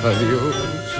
Adiós.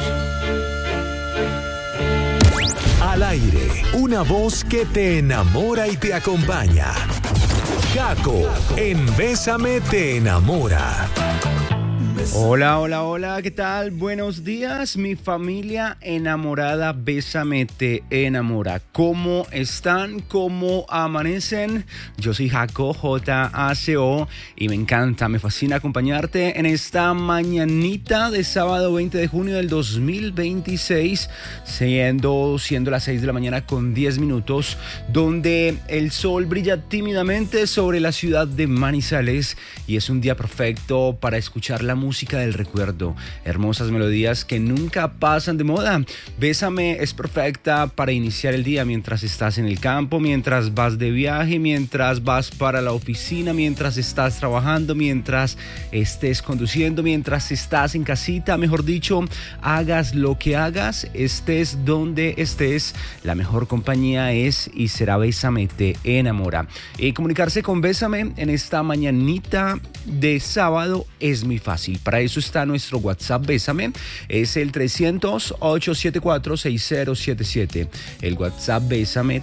Al aire, una voz que te enamora y te acompaña. Gaco, en Bésame te enamora. Hola, hola, hola, ¿qué tal? Buenos días, mi familia enamorada, Bésame te enamora. ¿Cómo están? ¿Cómo amanecen? Yo soy Jaco, J-A-C-O, y me encanta, me fascina acompañarte en esta mañanita de sábado 20 de junio del 2026, siendo las 6 de la mañana con 10 minutos, donde el sol brilla tímidamente sobre la ciudad de Manizales y es un día perfecto para escuchar la música del recuerdo, hermosas melodías que nunca pasan de moda. Bésame es perfecta para iniciar el día mientras estás en el campo, mientras vas de viaje, mientras vas para la oficina, mientras estás trabajando, mientras estés conduciendo, mientras estás en casita, mejor dicho, hagas lo que hagas, estés donde estés, la mejor compañía es y será Bésame te enamora. Comunicarse con Bésame en esta mañanita de sábado es muy fácil. Para eso está nuestro WhatsApp Bésame, es el 300-874-6077. El WhatsApp Bésame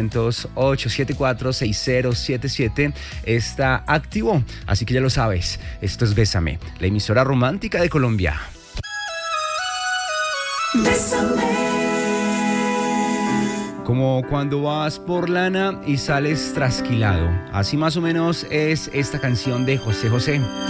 300-874-6077 está activo, así que ya lo sabes, esto es Bésame, la emisora romántica de Colombia. Bésame. Como cuando vas por lana y sales trasquilado. Así más o menos es esta canción de José José.